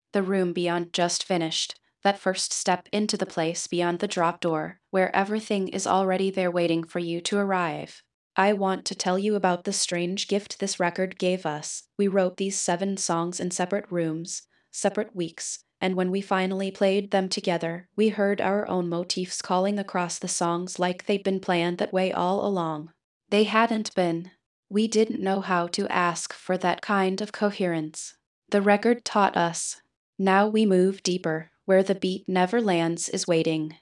The room beyond just finished. That first step into the place beyond the drop door, where everything is already there waiting for you to arrive. I want to tell you about the strange gift this record gave us. We wrote these 7 songs in separate rooms, separate weeks, and when we finally played them together, we heard our own motifs calling across the songs like they'd been planned that way all along. They hadn't been. We didn't know how to ask for that kind of coherence. The record taught us. Now we move deeper, where the beat never lands is waiting.